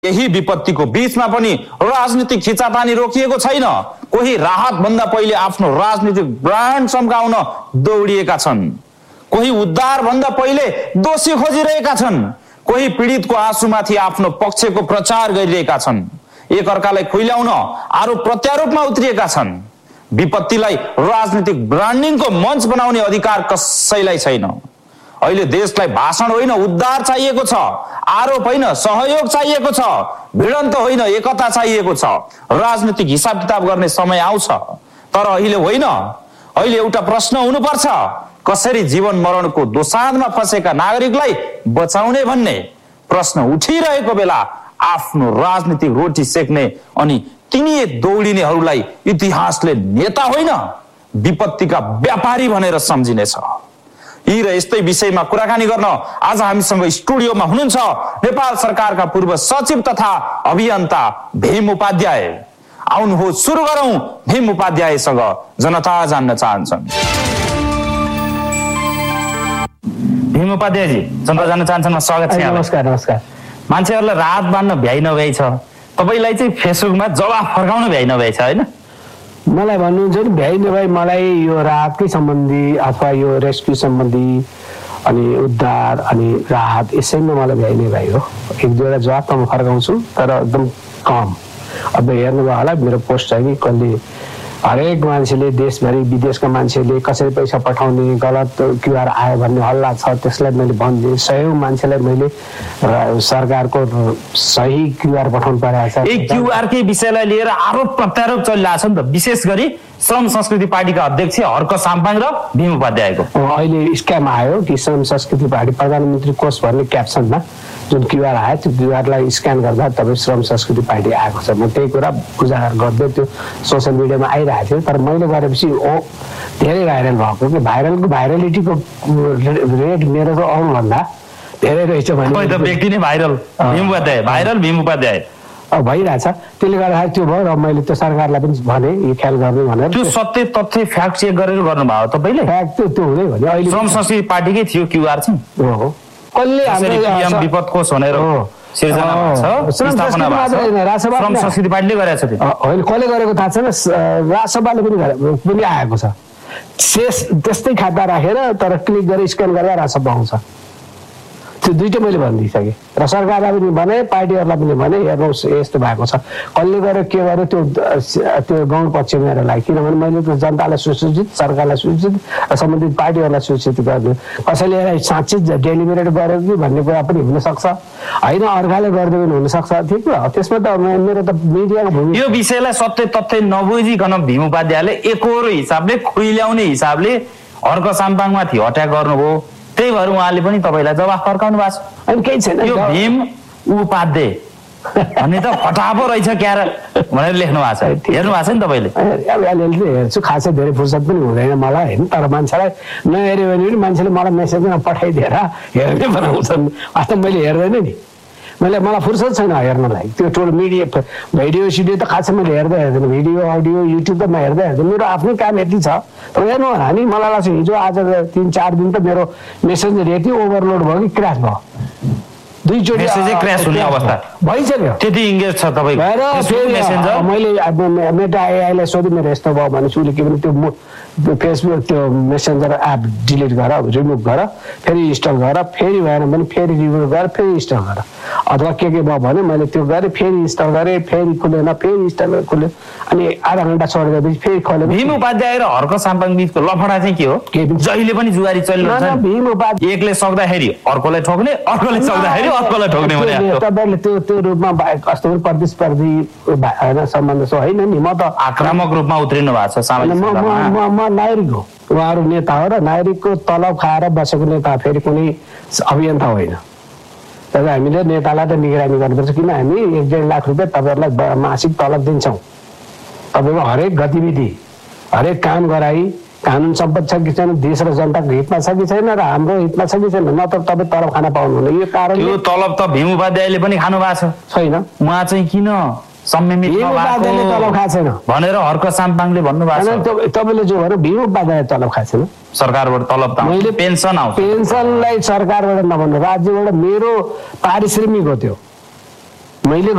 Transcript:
यही विपत्तिको बीचमा पनि राजनीतिक खिचातानी रोकिएको छैन। कोही राहत भन्दा पहिले आफ्नो राजनीतिक ब्रान्ड चम्काउन दौडिएका छन्, कोही उद्धार भन्दा पहिले दोषी खोजिरहेका छन्, कोही पीडितको आँसुमाथि आफ्नो पक्षको प्रचार गरिरहेका छन्, एकअर्कालाई खुइल्याउन आरोप प्रत्यारोपमा उत्रिएका छन्। विपत्तिलाई राजनीतिक ब्रान्डिङको मञ्च बनाउने अधिकार कसैलाई छैन। अहिले देशलाई भाषण होइन उद्धार चाहिएको छ, आरोप होइन सहयोग चाहिएको छ, भिडन्त होइन एकता चाहिएको छ। राजनीतिक हिसाब किताब गर्ने समय आउँछ, तर अहिले होइन। अहिले एउटा प्रश्न हुनुपर्छ, कसरी जीवन मरणको दोसाँधमा फँसेका नागरिकलाई बचाउने भन्ने प्रश्न उठिरहेको बेला आफ्नो राजनीतिक रोटी सेक्ने अनि तिनीए दौडिनेहरूलाई इतिहासले नेता होइन विपत्तिका व्यापारी भनेर सम्झिनेछ। यी र यस्तै विषयमा कुराकानी गर्न आज हामीसँग स्टुडियोमा हुनुहुन्छ नेपाल सरकारका पूर्व सचिव तथा अभियन्ता भीम उपाध्याय। आउनुहोस् सुरु गरौं भीम उपाध्यायसँग जनता जान्न चाहन्छन्। भीम उपाध्यायजी, जनता जान्न चाहन्छन्, स्वागत छ। नमस्कार। नमस्कार। मान्छेहरूलाई राहत बाँड्न भ्याइ नभ्याइ छ, तपाईलाई चाहिँ फेसबुकमा जवाफ फर्काउन भ्याइ नभ्याइ छ होइन? मलाई भन्नुहुन्छ नि भ्याइ नभ्याइ, मलाई यो राहतकै सम्बन्धी अथवा यो रेस्क्यु सम्बन्धी अनि उद्धार अनि राहत यसैमा मलाई भ्याइ नभ्याइ हो। एक दुईवटा जवाफ त म फर्काउँछु, तर एकदम कम। अब हेर्नुभयो होला मेरो पोस्ट छ कि कसले हरेक मान्छेले देशभरि विदेशका मान्छेले कसरी पैसा पठाउने गलत क्युआर आयो भन्ने हल्ला छ, त्यसलाई मैले भनिदिएँ। सयौं मान्छेलाई मैले सरकारको सही क्युआर पठाउनु परेको छ। यही क्युआरकै विषयलाई लिएर आरोप प्रत्यारोप चलिरहेको छ नि त, विशेष गरी श्रम संस्कृति पार्टीका अध्यक्ष हर्क साम्पाङ र भीम उपाध्यायको। अहिले स्क्याम आयो कि श्रम संस्कृति पार्टी प्रधानमन्त्री कोष भन्ने क्याप्सनमा जुन क्युआर आयो त्यो क्युआरलाई स्क्यान गर्दा तपाईँ श्रम संस्कृति पार्टी आएको छ। म त्यही कुरा उजागर गर्दै त्यो सोसियल मिडियामा आइरहेको थियो, तर मैले गरेपछि धेरै भाइरल भएको कि भाइरलिटीको रेट मेरो त अरूभन्दा धेरै रहेछ भने व्यक्ति नै भाइरल भीम उपाध्याय, भाइरल भीम उपाध्याय भइरहेछ। त्यसले गर्दाखेरि त्यो भयो र मैले त्यो सरकारलाई पनि भने यो ख्याल गर्ने भनेर। त्यो सत्य तथ्य फ्याक्ट चेक गरेर गर्नुभयो तपाईँले? फ्याक्ट त्यो हुँदै भने अहिले श्रम संस्कृति पार्टीकै थियो क्युआर चाहिँ हो। कसले हाम्रो विपद कोष भनेर सिर्जना छ, स्थापना भएको छ, श्रम संस्कृति पार्टीले गरेको छ। त्यो होइन, कसले गरेको थाहा छैन, राजसभाले पनि आएको छ। त्यस्तै खाता राखेर तर क्लिक गरेर स्क्यान गरेर राजसभा आउँछ। त्यो दुइटै मैले भनिदिइसकेँ र सरकारलाई पनि भने पार्टीहरूलाई पनि भने हेर्नुहोस् यस्तो भएको छ। कसले गरेर के गर्यो त्यो गाउँ पक्ष मेरो लागि, किनभने मैले त जनतालाई सुसूचित, सरकारलाई सुसूचित, सम्बन्धित पार्टीहरूलाई सूचित गर्नु। कसैले साँच्चै डेलिभरेट गर्यो कि भन्ने कुरा पनि हुनसक्छ, होइन अर्काले गर्दै पनि हुनसक्छ। ठिक हो, त्यसमा त मेरो त मिडियाको भूमिका। यो विषयलाई सत्य तथ्य नबुझिकन भीम उपाध्यायले एकहोरो हिसाबले खुइल्याउने हिसाबले हर्क साम्पाङमाथि अट्याक गर्नुभयो, त्यही भएर उहाँले पनि तपाईँलाई जवाफ फर्काउनु भएको छ। अनि केही छैन, यो भीम उपाध्याय भन्ने त फटाफो रहेछ क्यार भनेर लेख्नु भएको छ। हेर्नु भएको छ नि तपाईँले? अब अलिअलि हेर्छु, खासै धेरै फुर्सद पनि हुँदैन मलाई होइन, तर मान्छेलाई नहेऱ्यो भने पनि मान्छेले मलाई मेसेजमा पठाइदिएर हेर्ने बनाउँछन्। वास्तव मैले हेर्दैन नि, मलाई फुर्सद छैन हेर्नलाई। त्यो टोल मिडिया भिडियो सिडियो त खासै मैले हेर्दैन, भिडियो अडियो युट्युब त म हेर्दैन। मेरो आफ्नै काम यति छ, तर हेर्नु होला नि मलाई लाग्छ हिजो आज 3-4 दिन त मेरो मेसेज यति ओभरलोड भयो कि क्रास भयो। दुईचोटि क्रास हुने अवस्था भइसक्यो। त्यति इङ्गेज छ तपाईँको। मैले मेटा एआईलाई सोधेँ मेरो यस्तो भयो भने उसले के भने त्यो फेसबुक त्यो मेसेन्जर एप डिलिट गर, रिमुभ गर, फेरि इन्स्टल गर, फेरि भएन भने फेरि रिमुभ गर, फेरि इन्स्टल गर, अथवा के भयो भने मैले त्यो गरेँ, फेरि इन्स्टल गरेँ, फेरि खुलेन, फेरि इन्स्टल खुल्यो, अनि आधा घन्टा छोडेपछि फेरि खोल्यो। भीम उपाध्याय र हर्क साम्पाङ बिचको लफडा चाहिँ के हो? जहिले पनि जुगारी चलिरहन्छ। भीम उपाध्याय एकले सक्दाखेरि अर्कोलाई ठोक्ने, अर्कोले सक्दाखेरि अर्कोलाई ठोक्ने भने तपाईँले त्यो रूपमा कस्तो प्रतिस्पर्धी होइन सम्बन्ध छ होइन नि। म त आक्रामक रूपमा उत्रिनु भएको छ। म नागरिक हो, उहाँहरू नेता हो र नागरिकको तलब खाएर बसेको नेता फेरि कुनै अभियन्ता होइन। तर हामीले नेतालाई त निगरानी गर्नुपर्छ, किन हामी 1.5 लाख रुपियाँ तपाईँहरूलाई मासिक तलब दिन्छौँ। तपाईँको हरेक गतिविधि हरेक काम गराई कानुन सम्पत्ति छ कि छैन, देश र जनताको हितमा छ कि छैन, र हाम्रो हितमा छ कि छैन, नत्र तपाईँ तलब खान पाउनुहुन्न। यो कारण यो तलब त भीम उपाध्यायले पनि खानु भएको छैन। उहाँ चाहिँ किन संयमित तलब खाएको छैन भनेर हर्क साम्पाङले भन्नुभएको छ। तपाईँले जो भन्नु भीम उपाध्याय तलब खाएको छैन, सरकारबाट तलब त मैले पेन्सन आउँछ, पेन्सनलाई सरकारबाट नभन्नु राज्यबाट मेरो पारिश्रमिक हो। त्यो मैले